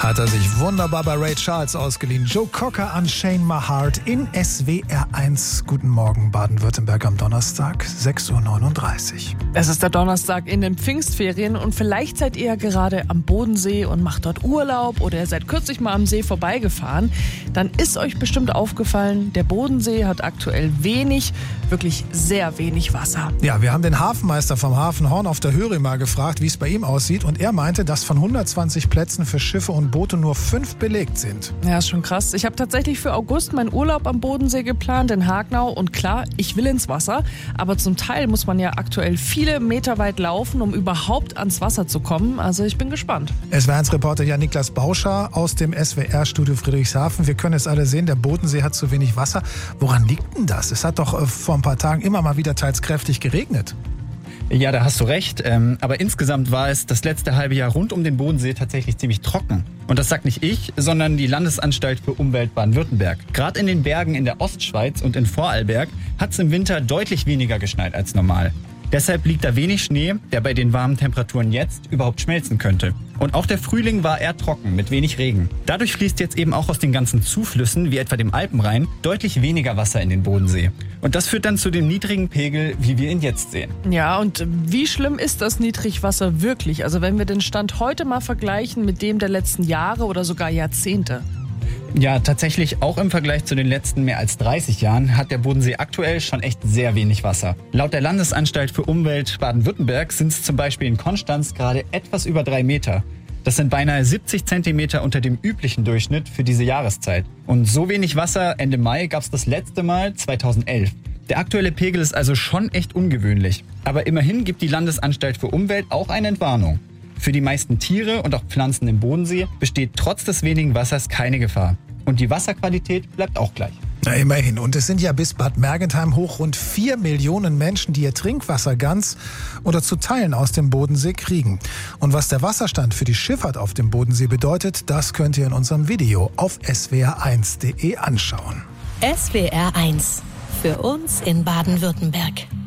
Hat er sich wunderbar bei Ray Charles ausgeliehen. Joe Cocker an Shane Mahart in SWR 1. Guten Morgen, Baden-Württemberg am Donnerstag, 6.39 Uhr. Es ist der Donnerstag in den Pfingstferien und vielleicht seid ihr gerade am Bodensee und macht dort Urlaub oder ihr seid kürzlich mal am See vorbeigefahren. Dann ist euch bestimmt aufgefallen, der Bodensee hat aktuell wirklich sehr wenig Wasser. Ja, wir haben den Hafenmeister vom Hafen Horn auf der Höhe mal gefragt, wie es bei ihm aussieht. Und er meinte, dass von 120 Plätzen für Schiffe und Boote nur 5 belegt sind. Ja, ist schon krass. Ich habe tatsächlich für August meinen Urlaub am Bodensee geplant in Hagenau. Und klar, ich will ins Wasser. Aber zum Teil muss man ja aktuell viele Meter weit laufen, um überhaupt ans Wasser zu kommen. Also ich bin gespannt. SWR1-Reporter Jan-Niklas Bauscher aus dem SWR-Studio Friedrichshafen. Wir können es alle sehen, der Bodensee hat zu wenig Wasser. Woran liegt denn das? Es hat doch vor ein paar Tagen immer mal wieder teils kräftig geregnet. Ja, da hast du recht. Aber insgesamt war es das letzte halbe Jahr rund um den Bodensee tatsächlich ziemlich trocken. Und das sagt nicht ich, sondern die Landesanstalt für Umwelt Baden-Württemberg. Gerade in den Bergen in der Ostschweiz und in Vorarlberg hat es im Winter deutlich weniger geschneit als normal. Deshalb liegt da wenig Schnee, der bei den warmen Temperaturen jetzt überhaupt schmelzen könnte. Und auch der Frühling war eher trocken, mit wenig Regen. Dadurch fließt jetzt eben auch aus den ganzen Zuflüssen, wie etwa dem Alpenrhein, deutlich weniger Wasser in den Bodensee. Und das führt dann zu dem niedrigen Pegel, wie wir ihn jetzt sehen. Ja, und wie schlimm ist das Niedrigwasser wirklich? Also wenn wir den Stand heute mal vergleichen mit dem der letzten Jahre oder sogar Jahrzehnte. Ja, tatsächlich auch im Vergleich zu den letzten mehr als 30 Jahren hat der Bodensee aktuell schon echt sehr wenig Wasser. Laut der Landesanstalt für Umwelt Baden-Württemberg sind es zum Beispiel in Konstanz gerade etwas über 3 Meter. Das sind beinahe 70 Zentimeter unter dem üblichen Durchschnitt für diese Jahreszeit. Und so wenig Wasser Ende Mai gab es das letzte Mal 2011. Der aktuelle Pegel ist also schon echt ungewöhnlich. Aber immerhin gibt die Landesanstalt für Umwelt auch eine Entwarnung. Für die meisten Tiere und auch Pflanzen im Bodensee besteht trotz des wenigen Wassers keine Gefahr. Und die Wasserqualität bleibt auch gleich. Na, immerhin. Und es sind ja bis Bad Mergentheim hoch rund 4 Millionen Menschen, die ihr Trinkwasser ganz oder zu Teilen aus dem Bodensee kriegen. Und was der Wasserstand für die Schifffahrt auf dem Bodensee bedeutet, das könnt ihr in unserem Video auf swr1.de anschauen. SWR 1. Für uns in Baden-Württemberg.